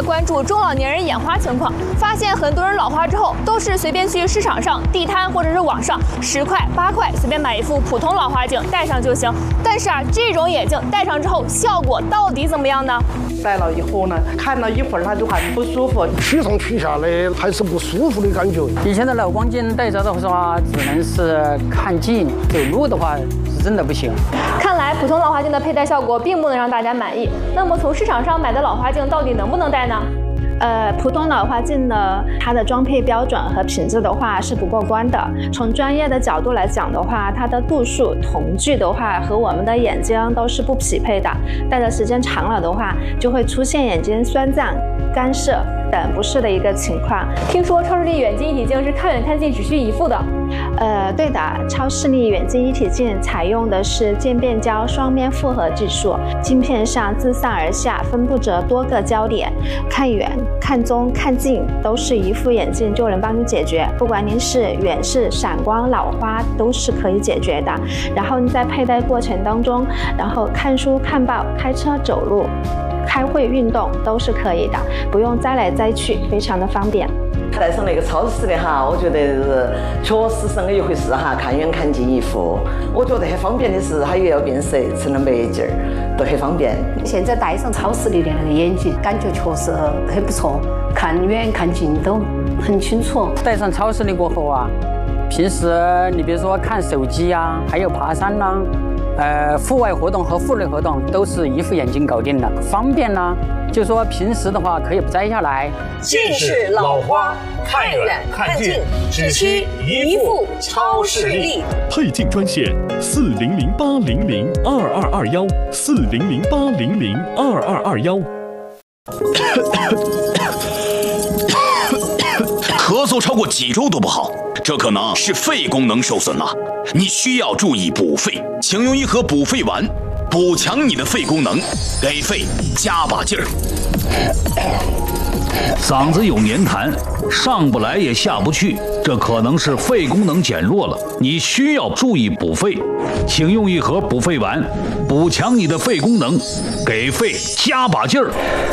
在关注中老年人眼花情况，发现很多人老花之后都是随便去市场上、地摊或者是网上10块、8块随便买一副普通老花镜戴上就行。但是这种眼镜戴上之后效果到底怎么样呢？ 戴了以后呢，看了一会儿它就很不舒服， 取上取下来还是不舒服的感觉。 以前的老光镜戴着的话，只能是看近，走路的话是真的不行。 看来普通老花镜的佩戴效果并不能让大家满意。那么从市场上买的老花镜到底能不能戴呢？ 普通老花镜呢，它的装配标准和品质的话是不过关的。从专业的角度来讲的话，它的度数、瞳距的话和我们的眼睛都是不匹配的。戴的时间长了的话，就会出现眼睛酸胀、干涩等不适的一个情况。 听说超视力远近一体镜是看远看近只需一副的。 对的，超视力远近一体镜采用的是渐变焦双面复合技术，镜片上自上而下分布着多个焦点，看远、看中、看近都是一副眼镜就能帮你解决。不管您是远视、散光、老花，都是可以解决的。然后你在佩戴过程当中，然后看书、看报、开车、走路、开会、运动都是可以的，不用摘来摘去，非常的方便。 戴上那个超视的哈，我觉得确实是那一回事哈，看远看近一副。我觉得很方便的是，它又要变色，成了墨镜儿，都很方便。 现在戴上超视力的那个眼镜，感觉确实很不错，看远看近都很清楚。 戴上超视力过后啊，平时你比如说看手机啊，还有爬山啦、户外活动和户内活动都是一副眼镜搞定了，方便呢。就说平时的话可以不摘下来。 近视、老花，看远看近，只需一副超视力。 配镜专线：4008002221，4008002221。 咳嗽超过几周都不好，这可能是肺功能受损了，你需要注意补肺，请用一盒补肺丸，补强你的肺功能，给肺加把劲儿。 嗓子有黏痰，上不来也下不去，这可能是肺功能减弱了，你需要注意补肺，请用一盒补肺丸，补强你的肺功能，给肺加把劲儿。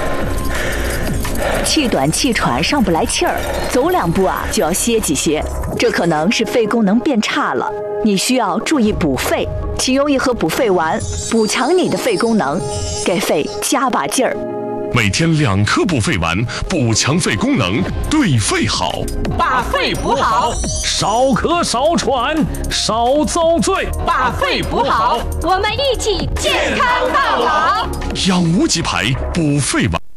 气短气喘上不来气儿，走2步就要歇几歇，这可能是肺功能变差了，你需要注意补肺，请用一盒补肺丸，补强你的肺功能，给肺加把劲儿。 每天2颗补肺丸，补强肺功能，对肺好， 把肺补好， 少咳少喘少遭罪， 把肺补好，我们一起健康到老。 养无极牌补肺丸。